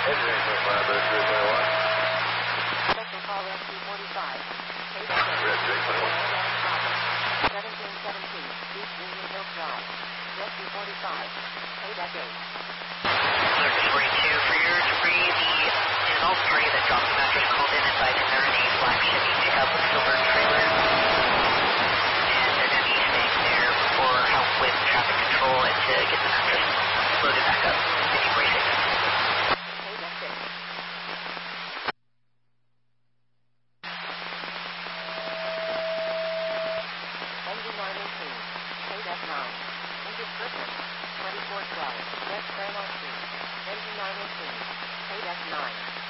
Special call rescue 45. Page 1717, East Union Hill Drive. Rescue 45. Pay that date. Alert 42, for your debris, the all party that dropped the mattress called in advising they're in a black Chevy pickup with silver trailer. And they're going to be staying there for help with traffic control and to get the mattress loaded back up. Thank you for your safety. Pay that date. Engine 918. Pay that 9. Engine Griffin. 2412. West Fairmont Street. Engine 918. Pay that 9.